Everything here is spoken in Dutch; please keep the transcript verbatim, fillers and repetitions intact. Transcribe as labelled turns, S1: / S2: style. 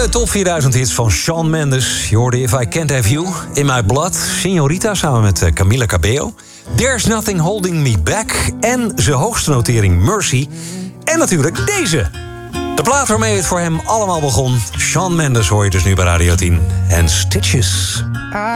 S1: De top vierduizend hits van Shawn Mendes. Je hoorde If I Can't Have You, In My Blood, Señorita samen met Camila Cabello. There's Nothing Holding Me Back en zijn hoogste notering Mercy. En natuurlijk deze. De plaat waarmee het voor hem allemaal begon. Shawn Mendes hoor je dus nu bij Radio tien. En Stitches.